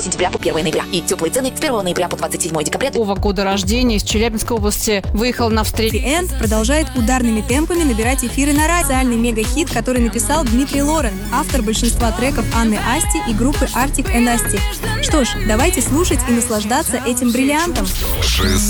сентября по 1 ноября. И теплые цены с 1 ноября по 27 декабря. Года рождения из Челябинской области выехал на встречу. The End продолжает ударными темпами набирать эфиры на радио. Социальный мега-хит, который написал Дмитрий Лорен, автор большинства треков Анны Асти и группы Arctic and Asti. Что ж, давайте слушать и наслаждаться этим бриллиантом.